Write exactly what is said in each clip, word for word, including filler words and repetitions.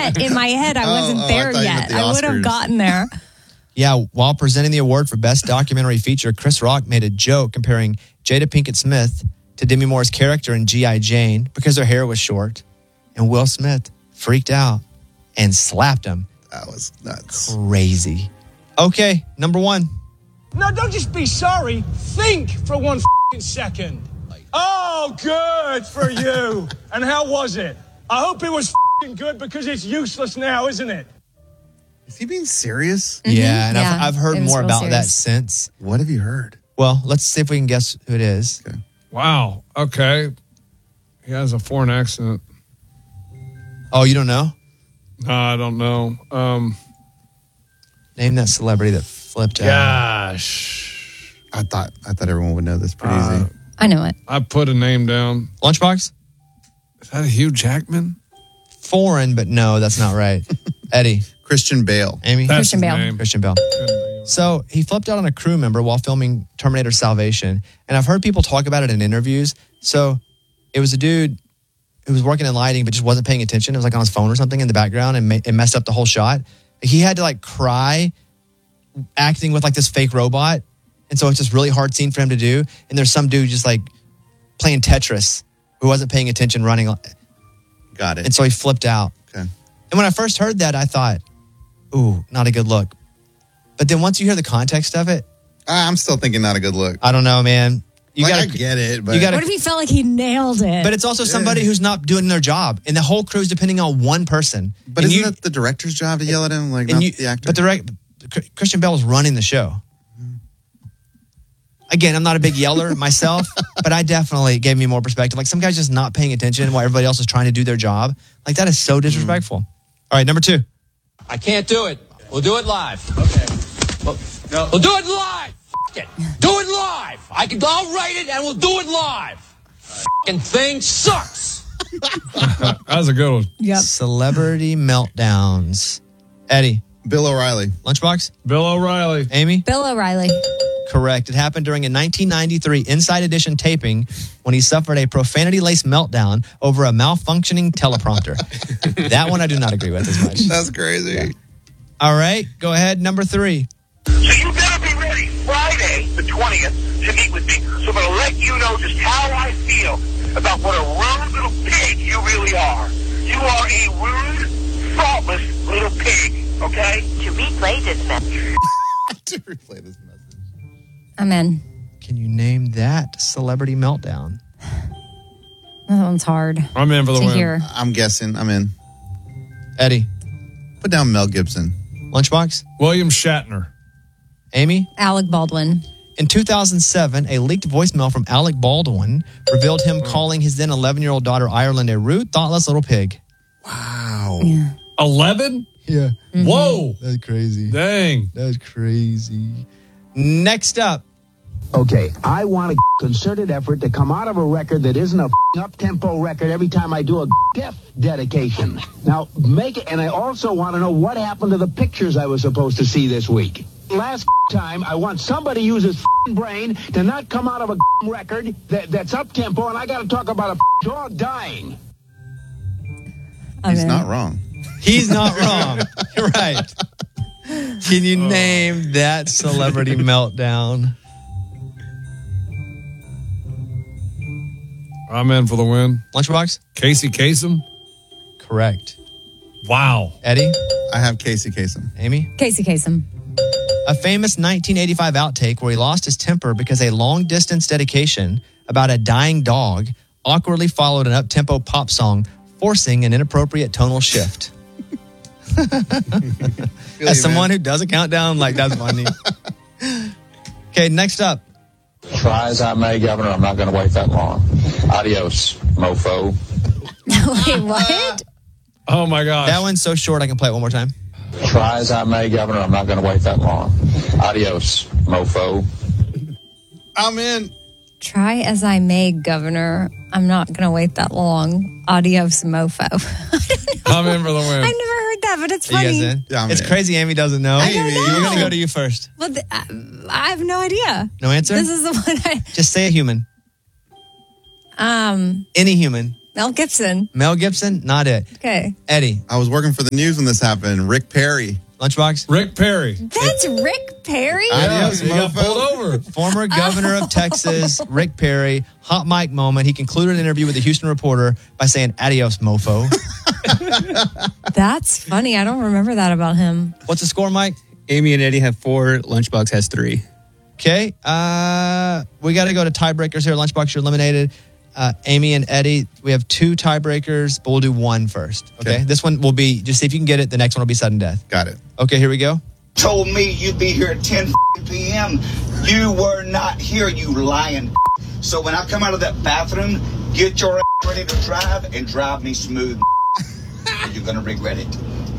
yet. In my head, I Oh, wasn't oh, I there thought you yet. meant the I would have Oscars. gotten there. Yeah, while presenting the award for Best Documentary Feature, Chris Rock made a joke comparing Jada Pinkett Smith to Demi Moore's character in G I. Jane because her hair was short. And Will Smith freaked out and slapped him. That was nuts. Crazy. Okay, number one. No, don't just be sorry. Think for one f***ing second. Oh, good for you. And how was it? I hope it was f***ing good because it's useless now, isn't it? Is he being serious? Mm-hmm. Yeah, and Yeah, I've, I've heard it was more real about that serious. since. What have you heard? Well, let's see if we can guess who it is. Okay. Wow. Okay. He has a foreign accent. Oh, you don't know? No, I don't know. Um, Name that celebrity that flipped out. gosh. I thought I thought everyone would know this pretty Uh, easy. I know it. I put a name down. Lunchbox? Is that a Hugh Jackman? Foreign, but no, that's not right. Eddie, Christian Bale. Amy? That's Christian his Bale. name. Christian Bale. So he flipped out on a crew member while filming Terminator Salvation. And I've heard people talk about it in interviews. So it was a dude who was working in lighting but just wasn't paying attention. It was like on his phone or something in the background and ma- it messed up the whole shot. He had to like cry acting with like this fake robot. And so it's just really hard scene for him to do. And there's some dude just like playing Tetris who wasn't paying attention running. Got it. And so he flipped out. Okay. And when I first heard that, I thought, ooh, not a good look. But then once you hear the context of it, I'm still thinking not a good look. I don't know, man. You Like, gotta I get it, but you gotta, What if he felt like he nailed it? but it's also somebody who's not doing their job, and the whole crew's depending on one person. but and isn't you, it the director's job to yell at him, like and not you- the actor? But the rec- Christian Bale was running the show. Again, I'm not a big yeller myself, but I definitely gave me more perspective. Like some guy's just not paying attention while everybody else is trying to do their job. Like that is so disrespectful. All right, number two. I can't do it. We'll do it live. Okay. Well, no. We'll do it live. F- it. Do it live. I can. I'll write it and we'll do it live. F***ing thing sucks. That was a good one. Yep. Celebrity meltdowns. Eddie, Bill O'Reilly. Lunchbox, Bill O'Reilly. Amy. Bill O'Reilly. Correct. It happened during a nineteen ninety-three Inside Edition taping when he suffered a profanity-laced meltdown over a malfunctioning teleprompter. That one I do not agree with as much. That's crazy. All right, go ahead. Number three. So you better be ready Friday, the twentieth, to meet with me. So I'm going to let you know just how I feel about what a rude little pig you really are. You are a rude, thoughtless little pig, okay? To replay this message. To replay this message. I'm in. Can you name that celebrity meltdown? That one's hard I'm in for the to win. hear. I'm guessing. I'm in. Eddie, Put down Mel Gibson. Lunchbox, William Shatner. Amy. Alec Baldwin. In two thousand seven, a leaked voicemail from Alec Baldwin revealed him calling his then eleven-year-old daughter Ireland a rude, thoughtless little pig. Wow. Yeah. eleven? Yeah. Mm-hmm. Whoa. That's crazy. Dang. That's crazy. Next up. Okay, I want a concerted effort to come out of a record that isn't a up-tempo record every time I do a death dedication. Now, make it, and I also want to know what happened to the pictures I was supposed to see this week. Last time, I want somebody uses brain to not come out of a record that, that's up-tempo, and I got to talk about a dog dying. I'm He's in. not wrong. He's not wrong. You're right. Can you name that celebrity meltdown? I'm in for the win. Lunchbox? Casey Kasem. Correct. Wow. Eddie? I have Casey Kasem. Amy? Casey Kasem. A famous nineteen eighty-five outtake where he lost his temper because a long-distance dedication about a dying dog awkwardly followed an up-tempo pop song, forcing an inappropriate tonal shift. As someone who does a countdown, like, that's funny. Okay, next up. Try as I may, Governor, I'm not going to wait that long. Adios, mofo. Wait, what? Oh, my gosh. That one's so short I can play it one more time. Try as I may, Governor, I'm not going to wait that long. Adios, mofo. I'm in. Try as I may, Governor. I'm not going to wait that long. Adios, mofo. I'm in for the win. I never heard that, but it's Are you funny. guys in? Yeah, I'm it's in. crazy Amy doesn't know. I don't know. We're going to go to you first. Well, th- I, I have no idea. No answer? This is the one I... Just say a human. Um, Any human. Mel Gibson. Mel Gibson, not it. Okay. Eddie. I was working for the news when this happened. Rick Perry. Lunchbox? Rick Perry. That's Rick Perry? Adios, he got mofo. pulled over. Former governor of Texas, Rick Perry. Hot mic moment. He concluded an interview with the Houston Reporter by saying, adios, mofo. That's funny. I don't remember that about him. What's the score, Mike? Amy and Eddie have four. Lunchbox has three. Okay. Uh, we got to go to tiebreakers here. Lunchbox, you're eliminated. Uh, Amy and Eddie, we have two tiebreakers, but we'll do one first. Okay? Okay. This one will be, just see if you can get it. The next one will be sudden death. Got it. Okay, here we go. Told me you'd be here at ten p.m. You were not here, you lying. So when I come out of that bathroom, get your ass ready to drive and drive me smooth. You're going to regret it.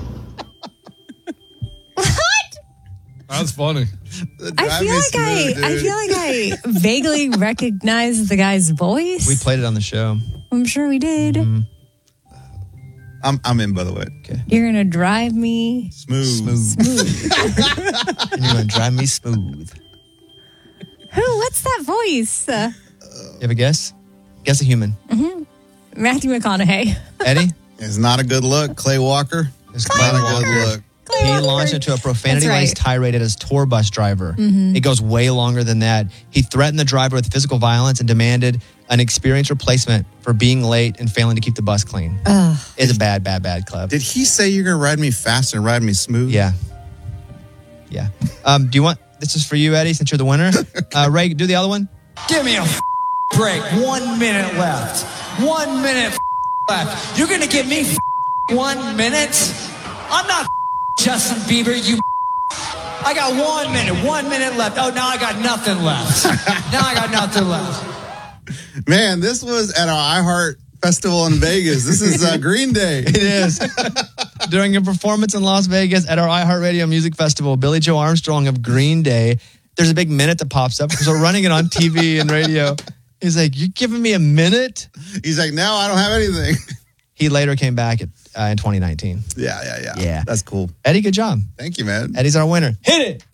That's funny. I feel like I, I feel like I vaguely recognize the guy's voice. We played it on the show. I'm sure we did. Mm-hmm. I'm I'm in, by the way. Okay. You're gonna drive me Smooth. Smooth. smooth. And you're going to drive me smooth. Who? What's that voice? Uh, You have a guess? Guess a human. Matthew McConaughey. Eddie? It's not a good look. Clay Walker. It's Not a Walker. good look. Clay He Walker. launched into a profanity-laced That's right. tirade at his tour bus driver. Mm-hmm. It goes way longer than that. He threatened the driver with physical violence and demanded an experienced replacement for being late and failing to keep the bus clean. Ugh. It's a bad, bad, bad club. Did he say you're going to ride me fast and ride me smooth? Yeah. Yeah. Um, do you want, this is for you, Eddie, since you're the winner. Uh, Ray, do the other one. Give me a f- break. One minute left. One minute f- left. You're going to give me f- one minute? I'm not f- Justin Bieber, you f- I got one minute. One minute left. Oh, now I got nothing left. Now I got nothing left. Man, this was at our iHeart Festival in Vegas. This is uh, Green Day. It is. During a performance in Las Vegas at our iHeartRadio Music Festival, Billy Joe Armstrong of Green Day, there's a big minute that pops up because we're running it on T V and radio. He's like, you're giving me a minute? He's like, now I don't have anything. He later came back at, uh, in twenty nineteen. Yeah, yeah, yeah. Yeah. That's cool. Eddie, good job. Thank you, man. Eddie's our winner. Hit it.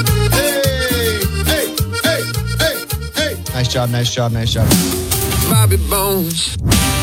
Hey, hey, hey, hey, hey. Nice job, nice job, nice job. Bobby Bones.